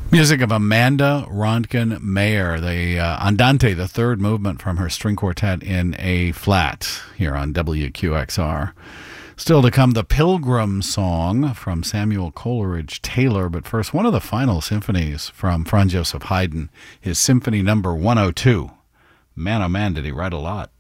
Music of Amanda Ronkin Mayer, the Andante, the third movement from her string quartet in A flat here on WQXR. Still to come, the Pilgrim Song from Samuel Coleridge Taylor, but first, one of the final symphonies from Franz Joseph Haydn, his Symphony Number 102. Man, oh man, did he write a lot.